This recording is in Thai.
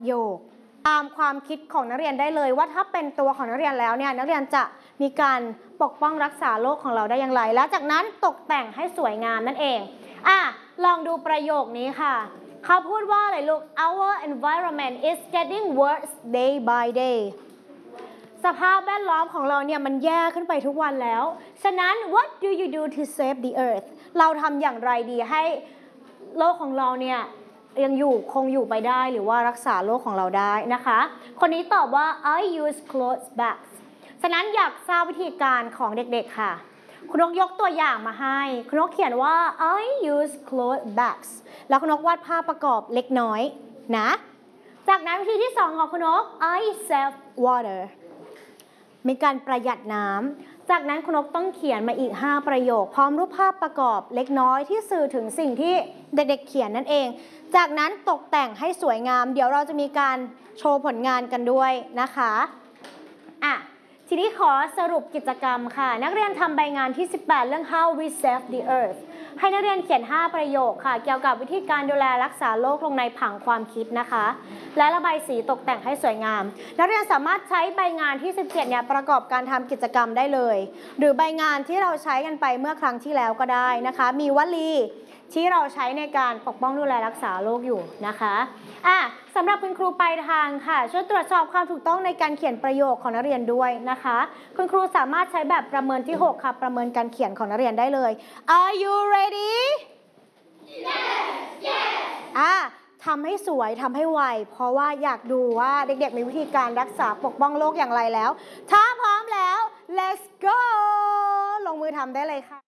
โยคตามความคิดของนักเรียนได้เลยว่าถ้าเป็นตัวของนักเรียนแล้วเนี่ยนักเรียนจะมีการปกป้องรักษาโลกของเราได้อย่างไรแล้วจากนั้นตกแต่งให้สวยงามนั่นเองลองดูประโยคนี้ค่ะเขาพูดว่าอะไรลูก Our environment is getting worse day by day สภาพแวดล้อมของเราเนี่ยมันแย่ขึ้นไปทุกวันแล้วฉะนั้น what do you do to save the earth เราทำอย่างไรดีให้โลกของเราเนี่ยยังคงอยู่ไปได้หรือว่ารักษาโลกของเราได้นะคะคนนี้ตอบว่า I use cloth bags ฉะนั้นอยากทราบวิธีการของเด็กๆค่ะคุณนกยกตัวอย่างมาให้คุณนกเขียนว่า I use cloth bags แล้วคุณนกวาดภาพประกอบเล็กน้อยนะจากนั้นวิธีที่2ของคุณนก I save water มีการประหยัดน้ำจากนั้นคุณนกต้องเขียนมาอีก5ประโยคพร้อมรูปภาพประกอบเล็กน้อยที่สื่อถึงสิ่งที่เด็กๆเขียนนั่นเองจากนั้นตกแต่งให้สวยงามเดี๋ยวเราจะมีการโชว์ผลงานกันด้วยนะคะทีนี้ขอสรุปกิจกรรมค่ะนักเรียนทำใบงานที่18เรื่อง How we save the earth ให้นักเรียนเขียน5ประโยคค่ะเกี่ยวกับวิธีการดูแลรักษาโลกลงในผังความคิดนะคะและระบายสีตกแต่งให้สวยงามนักเรียนสามารถใช้ใบงานที่17เนี่ยประกอบการทำกิจกรรมได้เลยหรือใบงานที่เราใช้กันไปเมื่อครั้งที่แล้วก็ได้นะคะมีวลีที่เราใช้ในการปกป้องดูแลรักษาโลกอยู่นะคะสำหรับคุณครูปลายทางค่ะช่วยตรวจสอบความถูกต้องในการเขียนประโยคของนักเรียนด้วยนะคะคุณครูสามารถใช้แบบประเมินที่6ค่ะประเมินการเขียนของนักเรียนได้เลย Are you ready yes ทำให้สวยทำให้ไวเพราะว่าอยากดูว่าเด็กๆมีวิธีการรักษาปกป้องโลกอย่างไรแล้วถ้าพร้อมแล้ว let's go ลงมือทำได้เลยค่ะ